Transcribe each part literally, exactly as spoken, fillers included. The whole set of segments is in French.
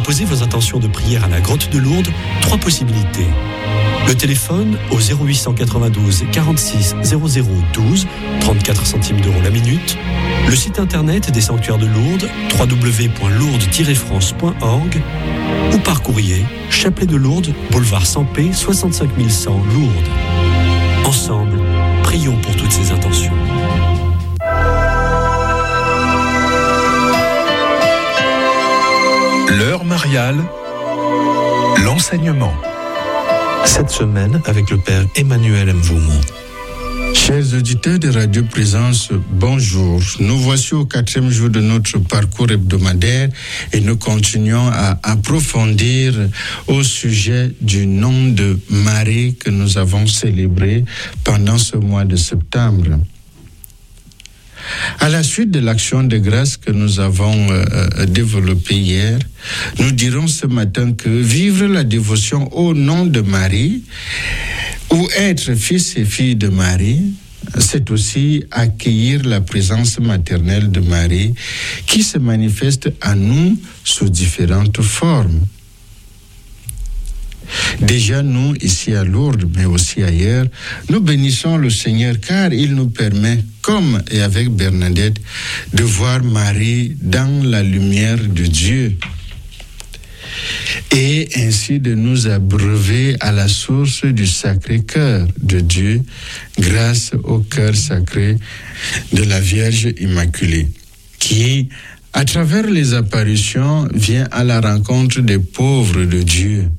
déposez vos intentions de prière à la grotte de Lourdes, trois possibilités. Le téléphone au zéro huit cent quatre-vingt-douze quarante-six zéro zéro douze, trente-quatre centimes d'euros la minute. Le site internet des sanctuaires de Lourdes, w w w point lourdes tiret france point org, ou par courrier, Chapelet de Lourdes, boulevard Sampé, soixante-cinq mille cent, Lourdes. Ensemble, prions pour toutes ces intentions. L'heure mariale, l'enseignement. Cette semaine, avec le Père Emmanuel Mvumo. Chers auditeurs de Radio Présence, bonjour. Nous voici au quatrième jour de notre parcours hebdomadaire et nous continuons à approfondir au sujet du nom de Marie que nous avons célébré pendant ce mois de septembre. À la suite de l'action de grâce que nous avons euh, développée hier, nous dirons ce matin que vivre la dévotion au nom de Marie ou être fils et fille de Marie, c'est aussi accueillir la présence maternelle de Marie qui se manifeste à nous sous différentes formes. Déjà, nous, ici à Lourdes, mais aussi ailleurs, nous bénissons le Seigneur car il nous permet, comme et avec Bernadette, de voir Marie dans la lumière de Dieu et ainsi de nous abreuver à la source du Sacré-Cœur de Dieu grâce au cœur sacré de la Vierge Immaculée qui, à travers les apparitions, vient à la rencontre des pauvres de Dieu.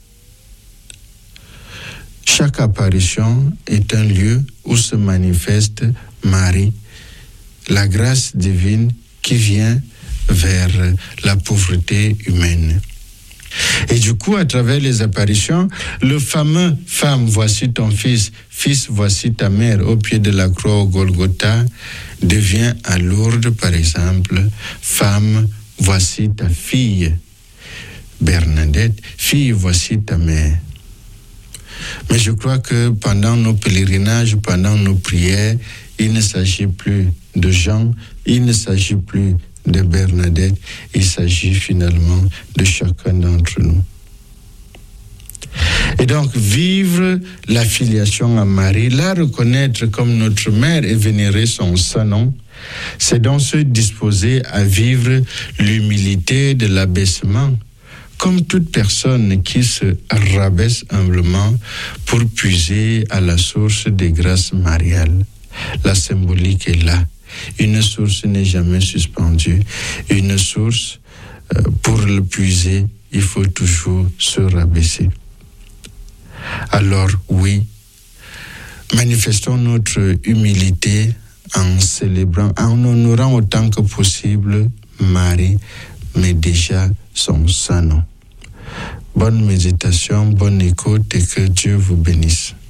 Chaque apparition est un lieu où se manifeste Marie, la grâce divine qui vient vers la pauvreté humaine. Et du coup, à travers les apparitions, le fameux « Femme, voici ton fils, fils, voici ta mère » au pied de la croix au Golgotha devient à Lourdes, par exemple, « Femme, voici ta fille » Bernadette, « Fille, voici ta mère ». Mais je crois que pendant nos pèlerinages, pendant nos prières, il ne s'agit plus de Jean, il ne s'agit plus de Bernadette, il s'agit finalement de chacun d'entre nous. Et donc, vivre la filiation à Marie, la reconnaître comme notre mère et vénérer son saint nom, c'est donc se disposer à vivre l'humilité de l'abaissement, comme toute personne qui se rabaisse humblement pour puiser à la source des grâces mariales. La symbolique est là. Une source n'est jamais suspendue. Une source, euh, pour le puiser, il faut toujours se rabaisser. Alors oui, manifestons notre humilité en célébrant, en honorant autant que possible Marie, mais déjà son saint nom. Bonne méditation, bonne écoute et que Dieu vous bénisse.